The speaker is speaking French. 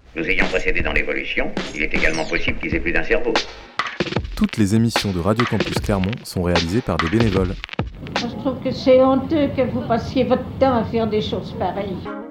Nous ayant précédés dans l'évolution, il est également possible qu'ils aient plus d'un cerveau. Toutes les émissions de Radio Campus Clermont sont réalisées par des bénévoles. Moi, je trouve que c'est honteux que vous passiez votre temps à faire des choses pareilles.